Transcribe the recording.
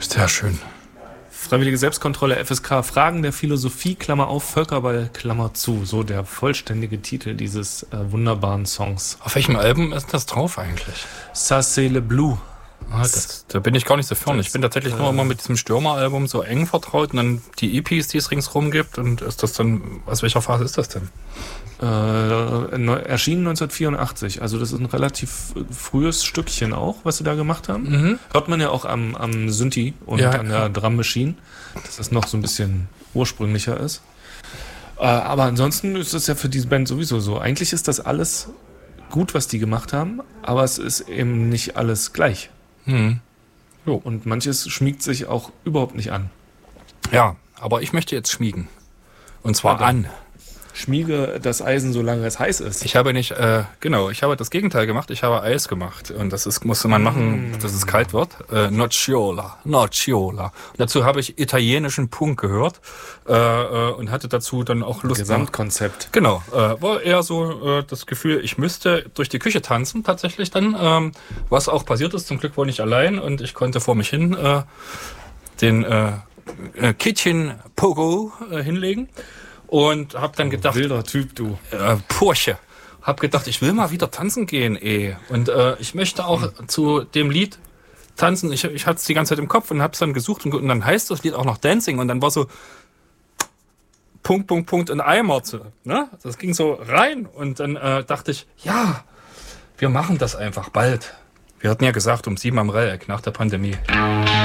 Sehr schön. Freiwillige Selbstkontrolle, FSK, Fragen der Philosophie, Klammer auf, Völkerball, Klammer zu. So der vollständige Titel dieses wunderbaren Songs. Auf welchem Album ist das drauf eigentlich? Ça c'est le Blue. Da bin ich gar nicht so fern. Ich bin tatsächlich nur immer mit diesem Stürmer-Album so eng vertraut und dann die EPs, die es ringsrum gibt. Und ist das dann, aus welcher Phase ist das denn? Erschienen 1984. Also das ist ein relativ frühes Stückchen auch, was sie da gemacht haben. Mhm. Hört man ja auch am Synthi und an der Drum Machine, dass das noch so ein bisschen ursprünglicher ist. Aber ansonsten ist es ja für diese Band sowieso so. Eigentlich ist das alles gut, was die gemacht haben, aber es ist eben nicht alles gleich. Mhm. Jo. Und manches schmiegt sich auch überhaupt nicht an. Ja, aber ich möchte jetzt schmiegen. Und zwar an. Schmiege das Eisen, solange es heiß ist. Ich habe nicht, ich habe das Gegenteil gemacht. Ich habe Eis gemacht. Und das musste man machen, dass es kalt wird. Nocciola. Und dazu habe ich italienischen Punk gehört und hatte dazu dann auch Lust. Gesamtkonzept. Genau. War eher so das Gefühl, ich müsste durch die Küche tanzen, tatsächlich dann. Was auch passiert ist, zum Glück wohl nicht allein. Und ich konnte vor mich hin den Kitchen Pogo hinlegen. Und hab dann gedacht... Wilder Typ, du. Porsche. Hab gedacht, ich will mal wieder tanzen gehen, Und ich möchte auch zu dem Lied tanzen. Ich hatte es die ganze Zeit im Kopf und hab's dann gesucht. Und dann heißt das Lied auch noch Dancing. Und dann war so... Punkt und Eimer. Ne? Das ging so rein. Und dann dachte ich, ja, wir machen das einfach bald. Wir hatten ja gesagt, um 7 am Relleck nach der Pandemie.